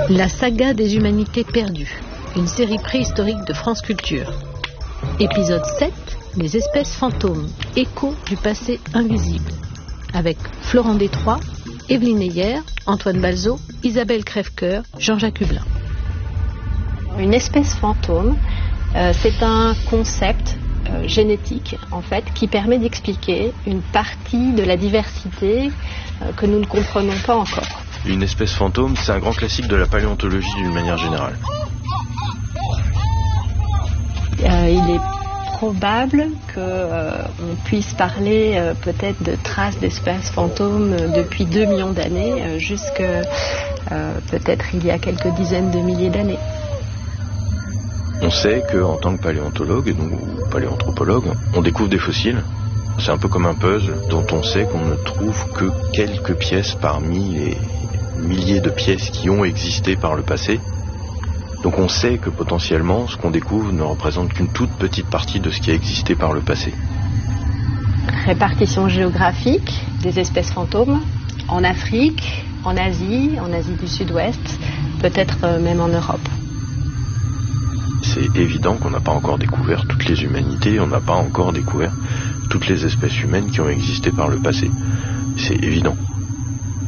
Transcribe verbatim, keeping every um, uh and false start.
La saga des humanités perdues, une série préhistorique de France Culture. Épisode sept, les espèces fantômes, écho du passé invisible. Avec Florent Détroit, Evelyne Heyer, Antoine Balzo, Isabelle Crèvecoeur, Jean-Jacques Hublin. Une espèce fantôme, euh, c'est un concept euh, génétique en fait qui permet d'expliquer une partie de la diversité euh, que nous ne comprenons pas encore. Une espèce fantôme, c'est un grand classique de la paléontologie d'une manière générale. Euh, il est probable qu'on euh, puisse parler euh, peut-être de traces d'espèces fantômes euh, depuis deux millions d'années, euh, jusque euh, peut-être il y a quelques dizaines de milliers d'années. On sait qu'en tant que paléontologue ou paléanthropologue, on découvre des fossiles. C'est un peu comme un puzzle dont on sait qu'on ne trouve que quelques pièces parmi les milliers de pièces qui ont existé par le passé. Donc on sait que potentiellement ce qu'on découvre ne représente qu'une toute petite partie de ce qui a existé par le passé. Répartition géographique des espèces fantômes en Afrique, en Asie, en Asie du Sud-Ouest, peut-être même en Europe. C'est évident qu'on n'a pas encore découvert toutes les humanités, on n'a pas encore découvert toutes les espèces humaines qui ont existé par le passé. C'est évident.